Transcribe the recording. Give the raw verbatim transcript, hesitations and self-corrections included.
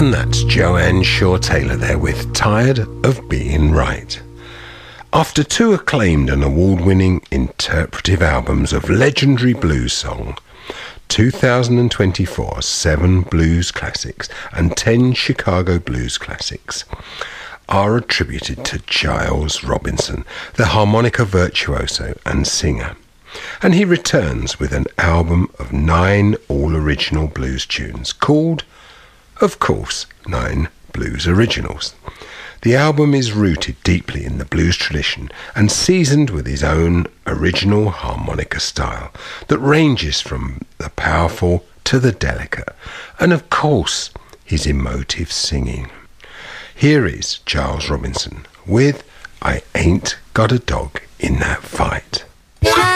And that's Joanne Shaw Taylor there with Tired of Being Right. After two acclaimed and award-winning interpretive albums of legendary blues song, two thousand twenty-four seven blues classics and ten Chicago blues classics are attributed to Giles Robinson, the harmonica virtuoso and singer. And he returns with an album of nine all-original blues tunes called, of course, Nine Blues Originals. The album is rooted deeply in the blues tradition and seasoned with his own original harmonica style that ranges from the powerful to the delicate, and of course, his emotive singing. Here is Giles Robinson with I Ain't Got a Dog in That Fight.